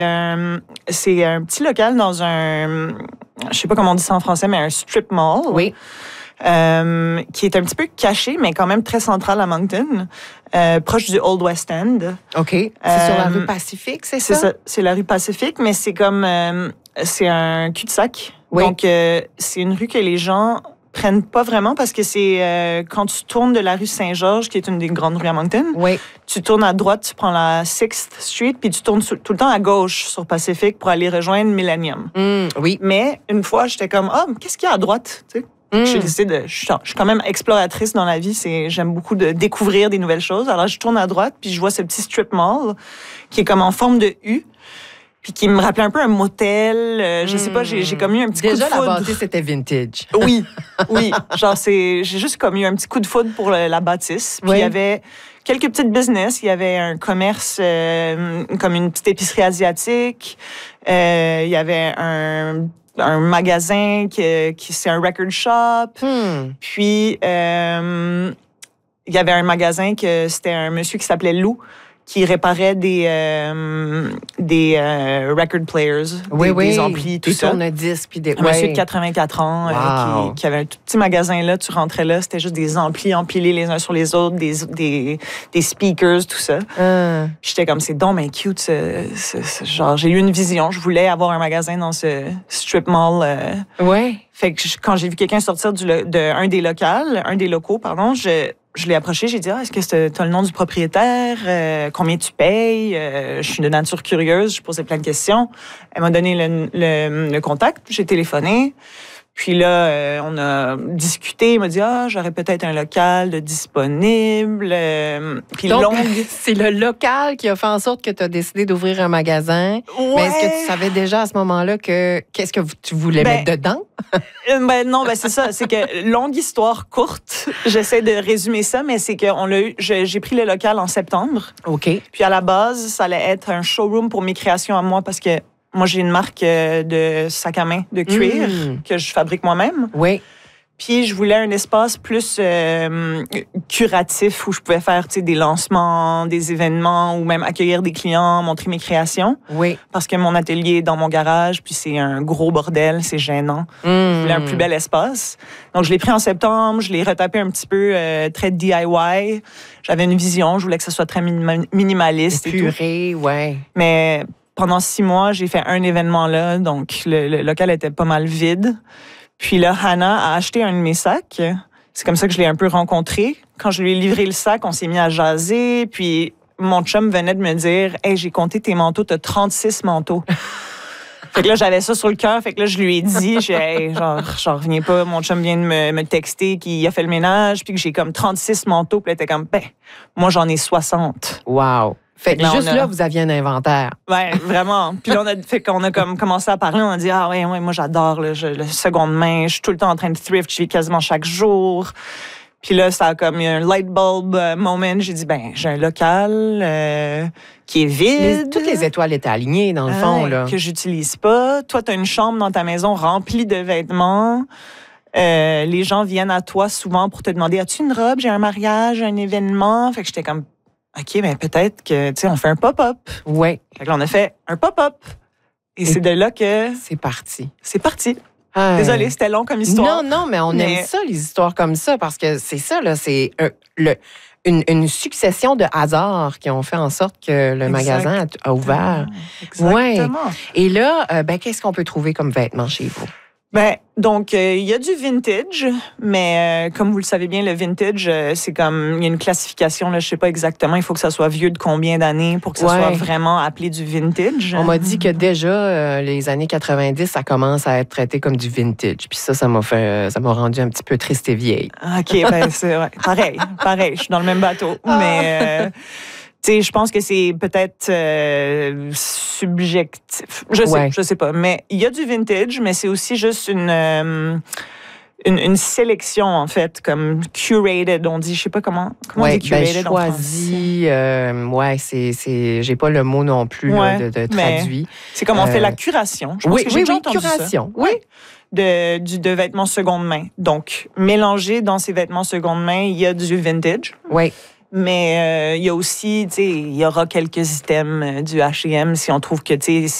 C'est un petit local dans un, je sais pas comment on dit ça en français, mais un strip mall. Oui. Qui est un petit peu caché, mais quand même très central à Moncton, proche du Old West End. OK. C'est sur la rue Pacifique, c'est ça? C'est ça. C'est la rue Pacifique, mais c'est comme... c'est un cul-de-sac. Oui. Donc, c'est une rue que les gens prennent pas vraiment parce que c'est quand tu tournes de la rue Saint-Georges, qui est une des grandes rues à Moncton, Oui. tu tournes à droite, tu prends la 6th Street, puis tu tournes tout le temps à gauche sur Pacifique pour aller rejoindre Millennium. Oui. Mais une fois, j'étais comme, qu'est-ce qu'il y a à droite? Tu sais? J'ai décidé je suis quand même exploratrice dans la vie. J'aime beaucoup de découvrir des nouvelles choses. Alors, je tourne à droite, puis je vois ce petit strip mall qui est comme en forme de U, puis qui me rappelait un peu un motel. Je sais pas, j'ai comme eu un petit coup de foudre. Déjà, la bâtisse, c'était vintage. Oui. Genre, j'ai juste comme eu un petit coup de foudre pour la bâtisse. Puis il y avait quelques petites business. Il y avait un commerce, comme une petite épicerie asiatique. Il y avait un magasin qui c'est un record shop. Puis, il y avait un magasin que c'était un monsieur qui s'appelait Lou qui réparait des record players, des amplis, tout ça. Des tourne-disques. Puis des... Un monsieur de 84 ans qui avait un tout petit magasin là. Tu rentrais là, c'était juste des amplis empilés les uns sur les autres, des speakers, tout ça. J'étais comme, c'est donc bien cute. Genre, j'ai eu une vision. Je voulais avoir un magasin dans ce strip mall. Fait que quand j'ai vu quelqu'un sortir un des locaux, je l'ai approché, j'ai dit, est-ce que tu as le nom du propriétaire? Combien tu payes? Je suis de nature curieuse, je posais plein de questions. Elle m'a donné le contact, j'ai téléphoné. Puis là, on a discuté. Il m'a dit, j'aurais peut-être un local de disponible. Puis donc, c'est le local qui a fait en sorte que tu as décidé d'ouvrir un magasin. Ouais. Mais est-ce que tu savais déjà à ce moment-là qu'est-ce que tu voulais mettre dedans? Non, c'est ça. C'est que, longue histoire courte, j'essaie de résumer ça, mais c'est que j'ai pris le local en septembre. OK. Puis à la base, ça allait être un showroom pour mes créations à moi parce que moi, j'ai une marque de sac à main de cuir que je fabrique moi-même. Oui. Puis, je voulais un espace plus curatif où je pouvais faire des lancements, des événements ou même accueillir des clients, montrer mes créations. Oui. Parce que mon atelier est dans mon garage, puis c'est un gros bordel, c'est gênant. Je voulais un plus bel espace. Donc, je l'ai pris en septembre, je l'ai retapé un petit peu très DIY. J'avais une vision, je voulais que ce soit très minimaliste. Épuré, ouais. Mais pendant 6 mois, j'ai fait un événement là, donc le local était pas mal vide. Puis là, Hannah a acheté un de mes sacs. C'est comme ça que je l'ai un peu rencontré. Quand je lui ai livré le sac, on s'est mis à jaser. Puis mon chum venait de me dire « Hey, j'ai compté tes manteaux, t'as 36 manteaux. » Fait que là, j'avais ça sur le cœur. Fait que là, je lui ai dit, j'en reviens pas. Mon chum vient de me texter qu'il a fait le ménage, puis que j'ai comme 36 manteaux. Puis là, elle était comme, moi, j'en ai 60. Wow. Fait que juste là, vous aviez un inventaire. Ouais, vraiment. Puis là, on a comme commencé à parler. On a dit, moi, j'adore le seconde main. Je suis tout le temps en train de thrift. Je vis quasiment chaque jour. Puis là, ça a comme eu un light bulb moment. J'ai dit, j'ai un local qui est vide. Toutes les étoiles étaient alignées, dans le fond, là. Que j'utilise pas. Toi, t'as une chambre dans ta maison remplie de vêtements. Les gens viennent à toi souvent pour te demander, as-tu une robe? J'ai un mariage, un événement. Fait que j'étais comme, OK, peut-être que, on fait un pop-up. Oui. Fait que là, on a fait un pop-up. Et c'est de là que... C'est parti. C'est parti. Désolée, c'était long comme histoire. Non, mais on aime ça, les histoires comme ça, parce que c'est ça, là, c'est une succession de hasards qui ont fait en sorte que le magasin a ouvert. Exactement. Ouais. Et là, qu'est-ce qu'on peut trouver comme vêtements chez vous? Donc, il y a du vintage, mais comme vous le savez bien, le vintage, c'est comme, il y a une classification, là, je sais pas exactement, il faut que ça soit vieux de combien d'années pour que ça soit vraiment appelé du vintage. On m'a dit que déjà, les années 90, ça commence à être traité comme du vintage. Puis ça m'a rendu un petit peu triste et vieille. OK, c'est vrai. Pareil, je suis dans le même bateau. Mais... je pense que c'est peut-être subjectif. Je sais pas. Mais il y a du vintage, mais c'est aussi juste une sélection, en fait, comme curated. On dit, je sais pas comment on dit curated en français. J'ai pas le mot non plus de traduit. C'est comme on fait la curation. Je pense que j'ai déjà entendu curation. Ça. Oui. De vêtements seconde main. Donc, mélangé dans ces vêtements seconde main, il y a du vintage. Oui. Mais il y a aussi, tu sais, il y aura quelques items du H&M si on trouve que, tu sais,